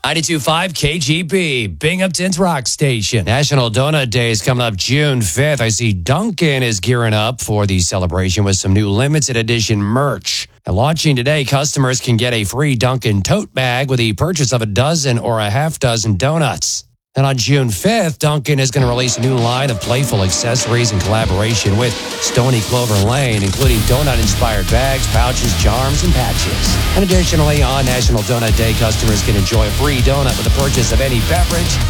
92.5 KGB, Binghamton's rock station. National Donut Day is coming up June 5th. I see Dunkin' is gearing up for the celebration with some new limited edition merch. And launching today, customers can get a free Dunkin' tote bag with the purchase of a dozen or a half dozen donuts. And on June 5th, Dunkin' is going to release a new line of playful accessories in collaboration with Stony Clover Lane, including donut-inspired bags, pouches, charms, and patches. And additionally, on National Donut Day, customers can enjoy a free donut with the purchase of any beverage